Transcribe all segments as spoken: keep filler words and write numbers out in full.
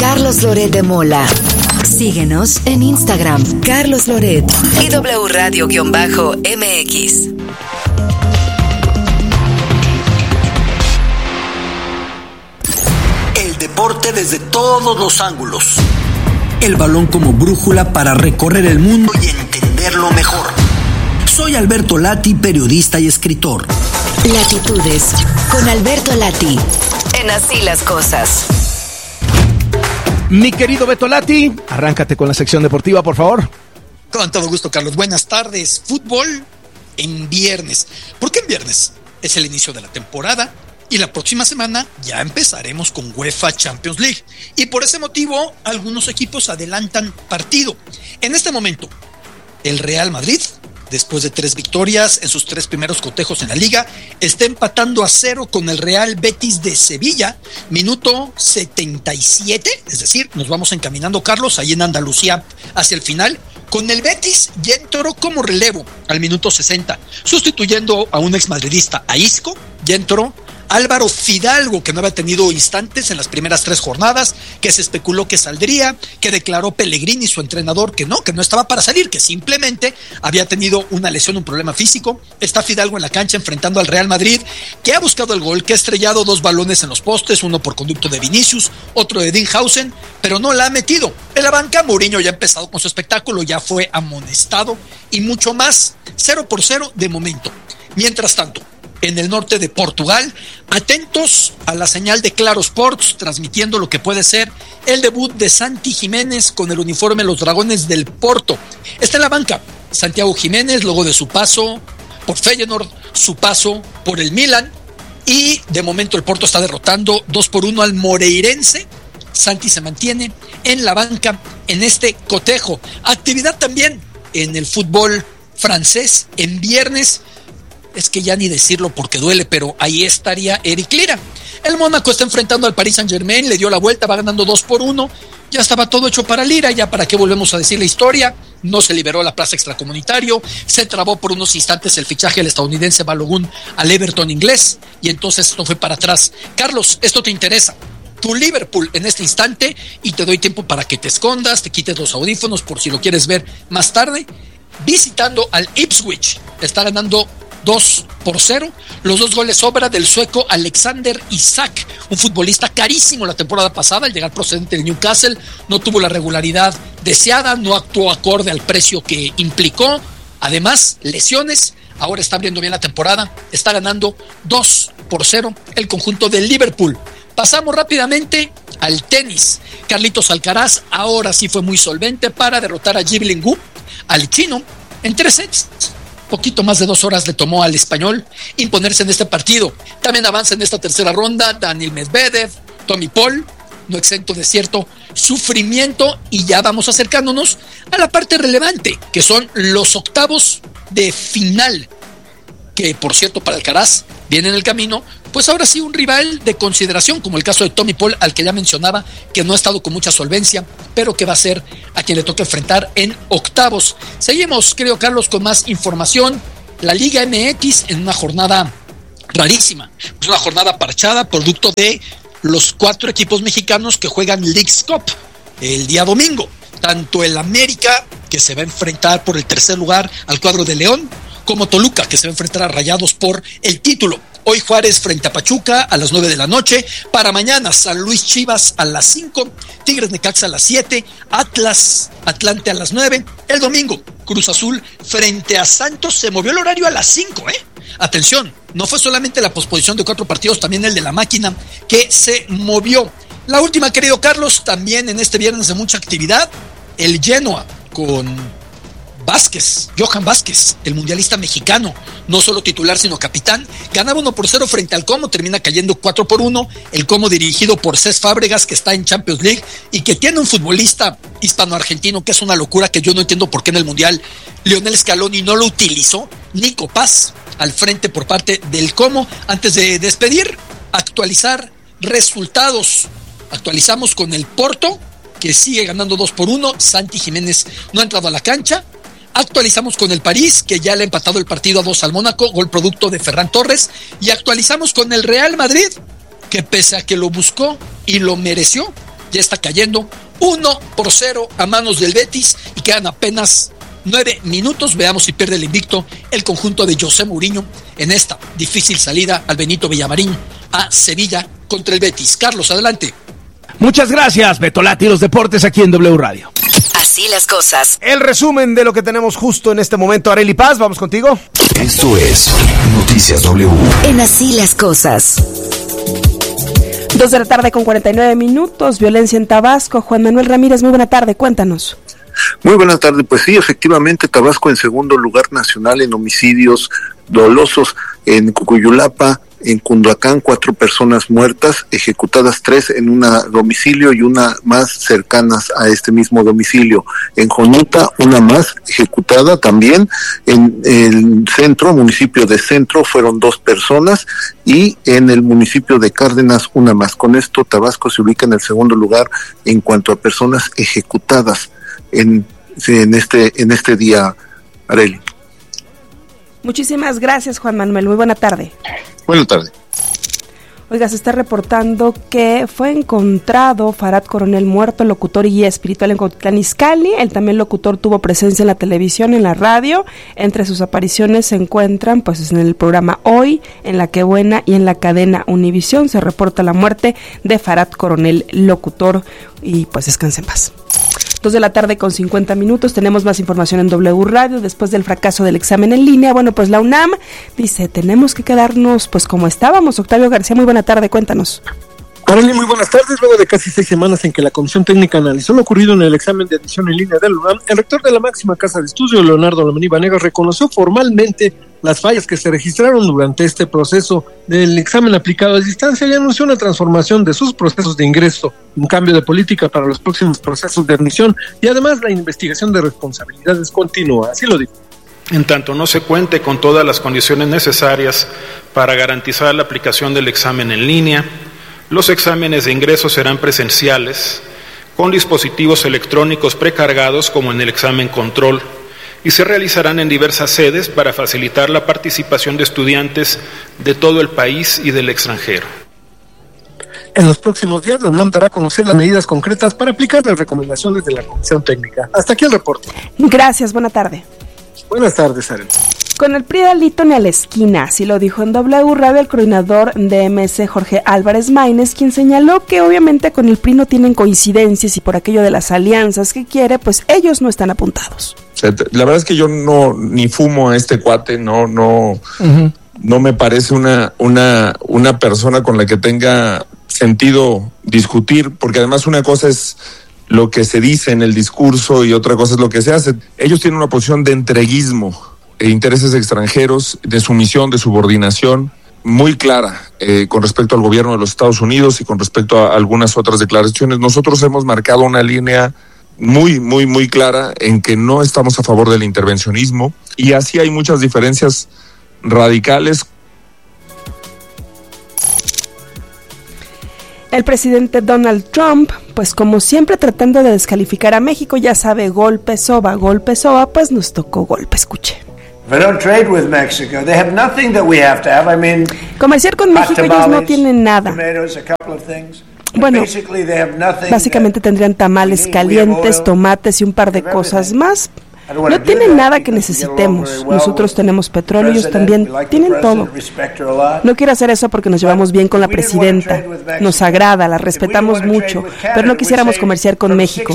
Carlos Loret de Mola. Síguenos en Instagram, Carlos Loret y W Radio-M X. El deporte desde todos los ángulos. El balón como brújula para recorrer el mundo y entenderlo mejor. Soy Alberto Lati, periodista y escritor. Latitudes con Alberto Lati. En Así las Cosas. Mi querido Beto Lati, arráncate con la sección deportiva, por favor. Con todo gusto, Carlos. Buenas tardes. Fútbol en viernes. ¿Por qué en viernes? Es el inicio de la temporada y la próxima semana ya empezaremos con UEFA Champions League. Y por ese motivo, algunos equipos adelantan partido. En este momento, el Real Madrid, después de tres victorias en sus tres primeros cotejos en la liga, está empatando a cero con el Real Betis de Sevilla, minuto setenta y siete, es decir, nos vamos encaminando, Carlos, ahí en Andalucía hacia el final. Con el Betis ya entró como relevo al minuto sesenta, sustituyendo a un exmadridista, a Isco, ya entró Álvaro Fidalgo, que no había tenido instantes en las primeras tres jornadas, que se especuló que saldría, que declaró Pellegrini, su entrenador, que no, que no estaba para salir, que simplemente había tenido una lesión, un problema físico. Está Fidalgo en la cancha enfrentando al Real Madrid, que ha buscado el gol, que ha estrellado dos balones en los postes, uno por conducto de Vinicius, otro de Dinhausen, pero no la ha metido. En la banca, Mourinho ya ha empezado con su espectáculo, ya fue amonestado y mucho más. Cero por cero de momento. Mientras tanto, en el norte de Portugal, atentos a la señal de Claro Sports, transmitiendo lo que puede ser el debut de Santi Jiménez con el uniforme de los Dragones del Porto. Está en la banca Santiago Jiménez, luego de su paso por Feyenoord, su paso por el Milan, y de momento el Porto está derrotando dos por uno al Moreirense. Santi se mantiene en la banca en este cotejo. Actividad también en el fútbol francés en viernes. Es que ya ni decirlo porque duele, pero ahí estaría Eric Lira. El Mónaco está enfrentando al Paris Saint-Germain, le dio la vuelta, va ganando dos por uno. Ya estaba todo hecho para Lira, ya para qué volvemos a decir la historia. No se liberó la plaza extracomunitario, se trabó por unos instantes el fichaje del estadounidense Balogun al Everton inglés, y entonces esto fue para atrás. Carlos, esto te interesa. Tu Liverpool en este instante, y te doy tiempo para que te escondas, te quites los audífonos por si lo quieres ver más tarde. Visitando al Ipswich, está ganando dos por cero, los dos goles obra del sueco Alexander Isak, un futbolista carísimo la temporada pasada al llegar procedente de Newcastle, no tuvo la regularidad deseada, no actuó acorde al precio que implicó, además lesiones. Ahora está abriendo bien la temporada, está ganando dos por cero el conjunto del Liverpool. Pasamos rápidamente al tenis. Carlitos Alcaraz ahora sí fue muy solvente para derrotar a Yibling Wu, al chino, en tres sets. Poquito más de dos horas le tomó al español imponerse en este partido. También avanza en esta tercera ronda Daniil Medvedev, Tommy Paul, no exento de cierto sufrimiento, y ya vamos acercándonos a la parte relevante, que son los octavos de final, que por cierto para Alcaraz viene en el camino, pues ahora sí un rival de consideración, como el caso de Tommy Paul, al que ya mencionaba, que no ha estado con mucha solvencia, pero que va a ser a quien le toca enfrentar en octavos. Seguimos, creo, Carlos, con más información. La Liga M X en una jornada rarísima, es una jornada parchada, producto de los cuatro equipos mexicanos que juegan Leagues Cup el día domingo. Tanto el América, que se va a enfrentar por el tercer lugar al cuadro de León, como Toluca, que se va a enfrentar a Rayados por el título. Hoy Juárez frente a Pachuca a las nueve de la noche. Para mañana San Luis Chivas a las cinco, Tigres Necaxa a las siete, Atlas Atlante a las nueve. El domingo Cruz Azul frente a Santos. Se movió el horario a las cinco, ¿eh? Atención, no fue solamente la posposición de cuatro partidos, también el de la máquina que se movió. La última, querido Carlos, también en este viernes de mucha actividad, el Genoa con Vázquez, Johan Vázquez, el mundialista mexicano, no solo titular sino capitán, ganaba uno por cero frente al Como, termina cayendo cuatro por uno, el Como dirigido por Cés Fábregas, que está en Champions League y que tiene un futbolista hispano-argentino que es una locura, que yo no entiendo por qué en el mundial Lionel Scaloni no lo utilizó. Nico Paz al frente por parte del Como. Antes de despedir, actualizar resultados. Actualizamos con el Porto, que sigue ganando dos por uno, Santi Jiménez no ha entrado a la cancha. Actualizamos con el París, que ya le ha empatado el partido a dos al Mónaco, gol producto de Ferran Torres. Y actualizamos con el Real Madrid, que pese a que lo buscó y lo mereció, ya está cayendo uno por cero a manos del Betis y quedan apenas nueve minutos. Veamos si pierde el invicto el conjunto de José Mourinho en esta difícil salida al Benito Villamarín a Sevilla contra el Betis. Carlos, adelante. Muchas gracias, Betolati, los deportes aquí en W Radio. Así las cosas. El resumen de lo que tenemos justo en este momento. Arely Paz, vamos contigo. Esto es Noticias W. En Así las cosas. Dos de la tarde con cuarenta y nueve minutos. Violencia en Tabasco. Juan Manuel Ramírez, muy buena tarde, cuéntanos. Muy buenas tardes. Pues sí, efectivamente, Tabasco en segundo lugar nacional en homicidios dolosos. En Cucuyulapa, en Cunduacán, cuatro personas muertas, ejecutadas tres en un domicilio y una más cercanas a este mismo domicilio. En Jonuta, una más ejecutada también. En el centro, municipio de Centro, fueron dos personas, y en el municipio de Cárdenas, una más. Con esto, Tabasco se ubica en el segundo lugar en cuanto a personas ejecutadas en, en este en este día, Arely. Muchísimas gracias, Juan Manuel. Muy buena tarde. Buenas tardes. Oiga, se está reportando que fue encontrado Farad Coronel muerto, locutor y guía espiritual en Cuautitlán Izcalli. Él también locutor tuvo presencia en la televisión, en la radio. Entre sus apariciones se encuentran pues en el programa Hoy, en La Que Buena y en la cadena Univisión. Se reporta la muerte de Farad Coronel, locutor, y pues descanse en paz. Dos de la tarde con cincuenta minutos, tenemos más información en W Radio. Después del fracaso del examen en línea, bueno, pues la UNAM dice, tenemos que quedarnos pues como estábamos. Octavio García, muy buena tarde, cuéntanos. Arely, muy buenas tardes. Luego de casi seis semanas en que la Comisión Técnica analizó lo ocurrido en el examen de admisión en línea del UNAM, el rector de la máxima casa de estudio, Leonardo Lomelí Vanegas, reconoció formalmente las fallas que se registraron durante este proceso del examen aplicado a distancia y anunció una transformación de sus procesos de ingreso, un cambio de política para los próximos procesos de admisión y además la investigación de responsabilidades continúa. Así lo dijo. En tanto no se cuente con todas las condiciones necesarias para garantizar la aplicación del examen en línea, los exámenes de ingreso serán presenciales, con dispositivos electrónicos precargados como en el examen control, y se realizarán en diversas sedes para facilitar la participación de estudiantes de todo el país y del extranjero. En los próximos días, la UNAM dará a conocer las medidas concretas para aplicar las recomendaciones de la Comisión Técnica. Hasta aquí el reporte. Gracias, buena tarde. Buenas tardes, Arely. Con el P R I delito ni a la esquina, así lo dijo en W Radio el coordinador de M S, Jorge Álvarez Maínez, quien señaló que obviamente con el P R I no tienen coincidencias y por aquello de las alianzas que quiere, pues ellos no están apuntados. O sea, la verdad es que yo no ni fumo a este cuate, no no uh-huh. no me parece una una una persona con la que tenga sentido discutir, porque además una cosa es lo que se dice en el discurso y otra cosa es lo que se hace. Ellos tienen una posición de entreguismo e intereses extranjeros, de sumisión, de subordinación, muy clara eh, con respecto al gobierno de los Estados Unidos y con respecto a algunas otras declaraciones. Nosotros hemos marcado una línea muy, muy, muy clara en que no estamos a favor del intervencionismo y así hay muchas diferencias radicales. El presidente Donald Trump, pues como siempre tratando de descalificar a México, ya sabe, golpe soba, golpe soba, pues nos tocó golpe, escuche. Comerciar con México, ellos no tienen nada. Bueno, básicamente tendrían tamales calientes, tomates y un par de cosas más. No tienen nada que necesitemos. Nosotros tenemos petróleo, ellos también tienen todo. No quiero hacer eso porque nos llevamos bien con la presidenta. Nos agrada, la respetamos mucho, pero no quisiéramos comerciar con México.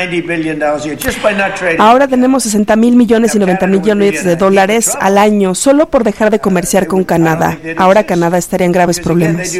Ahora tenemos sesenta mil millones y noventa millones de dólares al año solo por dejar de comerciar con Canadá. Ahora Canadá estaría en graves problemas.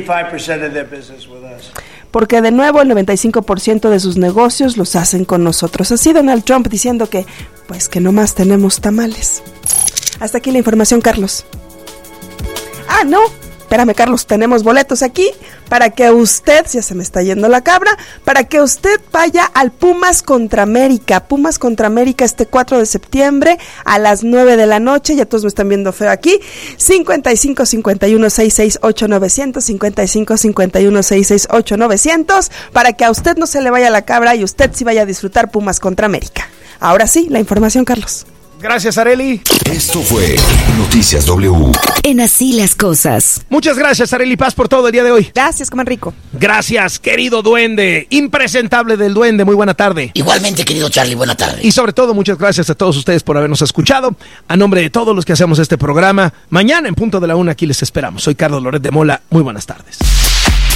Porque de nuevo el noventa y cinco por ciento de sus negocios los hacen con nosotros. Así Donald Trump diciendo que, pues que nomás tenemos tamales. Hasta aquí la información, Carlos. Ah, no, espérame, Carlos, tenemos boletos aquí para que usted, ya se me está yendo la cabra, para que usted vaya al Pumas contra América. Pumas contra América este cuatro de septiembre a las nueve de la noche. Ya todos me están viendo feo aquí. cincuenta y cinco, cincuenta y uno, sesenta y seis, ocho, novecientos, cincuenta y cinco, cincuenta y uno, sesenta y seis, ocho, novecientos, para que a usted no se le vaya la cabra y usted sí vaya a disfrutar Pumas contra América. Ahora sí, la información, Carlos. Gracias, Arely. Esto fue Noticias W. En Así las Cosas. Muchas gracias, Arely Paz, por todo el día de hoy. Gracias, coman rico. Gracias, querido duende, impresentable del duende, muy buena tarde. Igualmente, querido Charlie, buena tarde. Y sobre todo, muchas gracias a todos ustedes por habernos escuchado. A nombre de todos los que hacemos este programa, mañana en punto de la una aquí les esperamos. Soy Carlos Loret de Mola, muy buenas tardes.